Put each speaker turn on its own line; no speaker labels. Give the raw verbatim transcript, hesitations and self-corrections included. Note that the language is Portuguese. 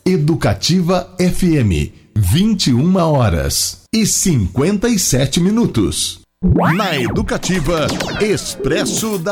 Educativa F M, vinte e uma horas e cinquenta e sete minutos. Na Educativa, Expresso da